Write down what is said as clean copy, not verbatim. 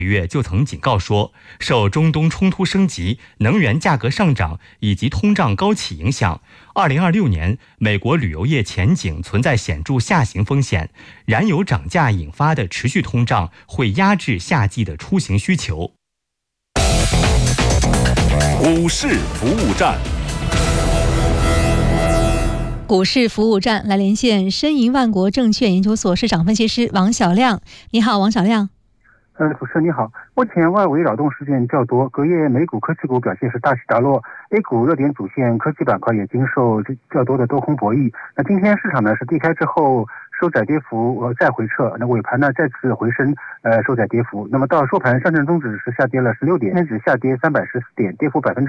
月就曾警告说，受中东冲突升级、能源价格上涨以及通胀高企影响，2026年美国旅游业前景存在显著下行风险，燃油涨价引发的持续通胀会压制夏季的出行需求。 股市服务站， 股市服务站来连线申银万国证券研究所市场分析师王小亮。你好，王小亮。 主持人你好，目前外围扰动事件较多，隔夜美股科技股表现是大起大落 ，A 股热点主线科技板块也经受较多的多空博弈。那今天市场呢是低开之后收窄跌幅再回撤，那尾盘呢再次回升收窄跌幅。那么到收盘，上证综指是下跌了16点，深指下跌314点，跌幅